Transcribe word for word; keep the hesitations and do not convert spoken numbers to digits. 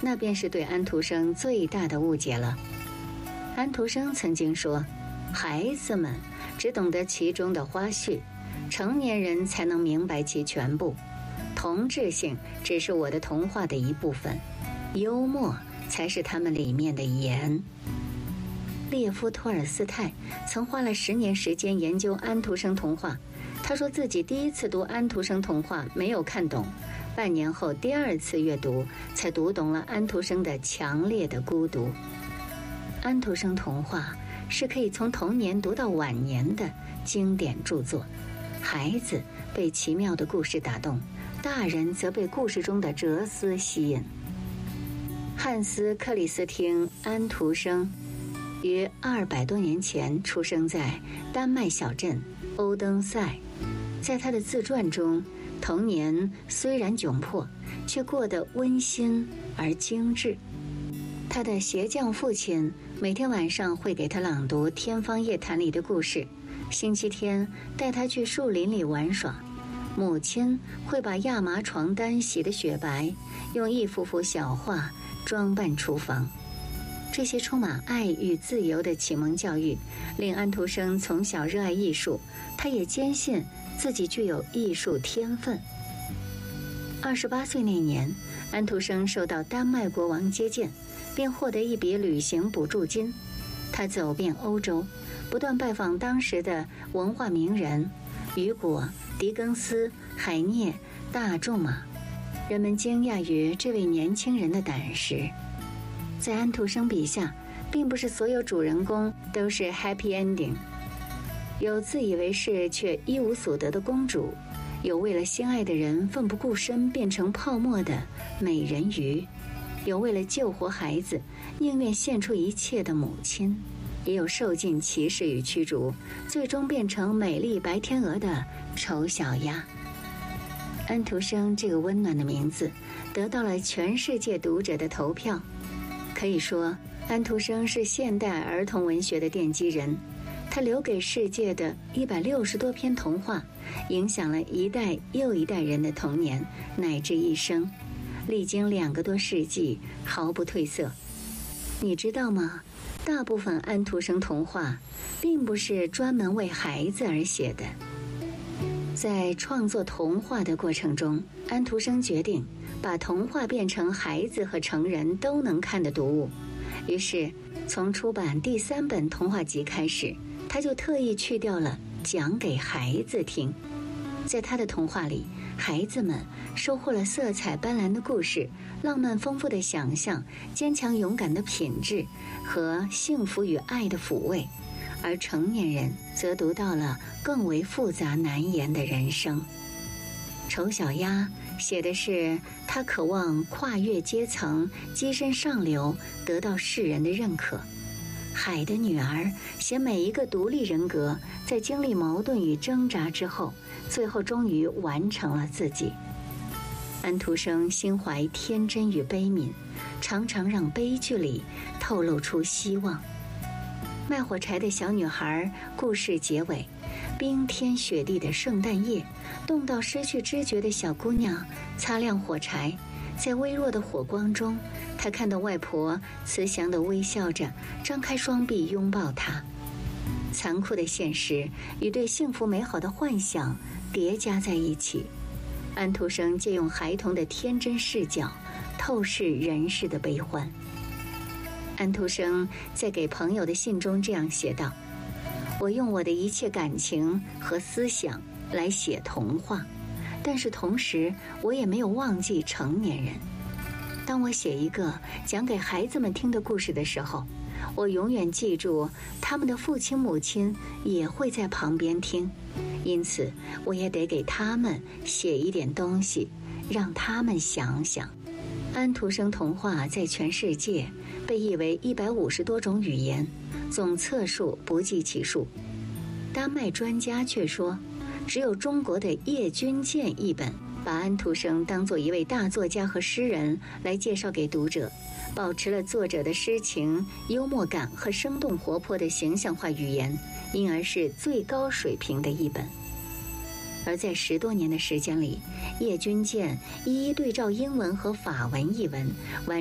那便是对安徒生最大的误解了。安徒生曾经说，孩子们只懂得其中的花絮，成年人才能明白其全部。同质性只是我的童话的一部分，幽默才是他们里面的盐。列夫·托尔斯泰曾花了十年时间研究安徒生童话，他说自己第一次读安徒生童话没有看懂，半年后第二次阅读才读懂了安徒生的强烈的孤独。安徒生童话是可以从童年读到晚年的经典著作，孩子被奇妙的故事打动，大人则被故事中的哲思吸引。汉斯·克里斯汀·安徒生于二百多年前出生在丹麦小镇欧登塞。在他的自传中，童年虽然窘迫，却过得温馨而精致。他的鞋匠父亲每天晚上会给他朗读《天方夜谭》里的故事，星期天带他去树林里玩耍。母亲会把亚麻床单洗得雪白，用一幅幅小画装扮厨房。这些充满爱与自由的启蒙教育令安徒生从小热爱艺术，他也坚信自己具有艺术天分。二十八岁那年，安徒生受到丹麦国王接见，并获得一笔旅行补助金。他走遍欧洲，不断拜访当时的文化名人，雨果、狄更斯、海涅、大仲马。人们惊讶于这位年轻人的胆识。在安徒生笔下，并不是所有主人公都是 happy ending， 有自以为是却一无所得的公主，有为了心爱的人奋不顾身变成泡沫的美人鱼，有为了救活孩子宁愿献出一切的母亲，也有受尽歧视与驱逐，最终变成美丽白天鹅的丑小鸭。安徒生这个温暖的名字得到了全世界读者的投票。可以说，安徒生是现代儿童文学的奠基人，他留给世界的一百六十多篇童话，影响了一代又一代人的童年乃至一生，历经两个多世纪毫不褪色。你知道吗？大部分安徒生童话并不是专门为孩子而写的。在创作童话的过程中，安徒生决定把童话变成孩子和成人都能看的读物。于是从出版第三本童话集开始，他就特意去掉了讲给孩子听。在他的童话里，孩子们收获了色彩斑斓的故事、浪漫丰富的想象、坚强勇敢的品质和幸福与爱的抚慰，而成年人则读到了更为复杂难言的人生。丑小鸭写的是他渴望跨越阶层、跻身上流，得到世人的认可。海的女儿写每一个独立人格在经历矛盾与挣扎之后，最后终于完成了自己。安徒生心怀天真与悲悯，常常让悲剧里透露出希望。卖火柴的小女孩故事结尾，冰天雪地的圣诞夜，冻到失去知觉的小姑娘擦亮火柴，在微弱的火光中，她看到外婆慈祥地微笑着，张开双臂拥抱她。残酷的现实与对幸福美好的幻想叠加在一起，安徒生借用孩童的天真视角，透视人世的悲欢。安徒生在给朋友的信中这样写道：我用我的一切感情和思想来写童话，但是同时我也没有忘记成年人。当我写一个讲给孩子们听的故事的时候，我永远记住他们的父亲母亲也会在旁边听，因此我也得给他们写一点东西，让他们想想。安徒生童话在全世界被译为一百五十多种语言，总册数不计其数。丹麦专家却说，只有中国的叶君健译本把安徒生当作一位大作家和诗人来介绍给读者，保持了作者的诗情、幽默感和生动活泼的形象化语言，因而是最高水平的译本。而在十多年的时间里，叶君健一一对照英文和法文译文，完